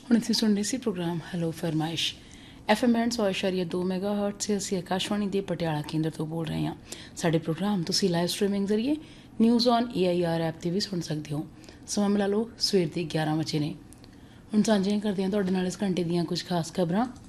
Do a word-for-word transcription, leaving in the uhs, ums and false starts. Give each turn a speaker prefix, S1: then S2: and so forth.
S1: ਹੁਣ ਅਸੀਂ ਸੁਣਦੇ ਸੀ programme hello ਫਰਮਾਇਸ਼ F M and ਸੌ ਇਸ਼ਾਰੀਆ ਦੋ ਮੈਗਾ ਹਰਟ ਸੇ ਅਸੀਂ ਆਕਾਸ਼ਵਾਣੀ ਦੇ ਪਟਿਆਲਾ ਕੇਂਦਰ ਤੋਂ ਬੋਲ ਰਹੇ ਹਾਂ। ਸਾਡੇ ਪ੍ਰੋਗਰਾਮ ਤੁਸੀਂ ਲਾਈਵ ਸਟ੍ਰੀਮਿੰਗ ਜ਼ਰੀਏ news on A I R app 'ਤੇ ਵੀ ਸੁਣ ਸਕਦੇ ਹੋ। ਸਮਾਂ ਮਿਲਾ ਲਓ ਸਵੇਰ ਦੇ ਗਿਆਰਾਂ ਵਜੇ ਨੇ। ਹੁਣ ਸਾਂਝੀਆਂ ਕਰਦੇ ਹਾਂ ਤੁਹਾਡੇ ਨਾਲ ਇਸ ਘੰਟੇ ਦੀਆਂ ਕੁਝ ਖਾਸ ਖਬਰਾਂ।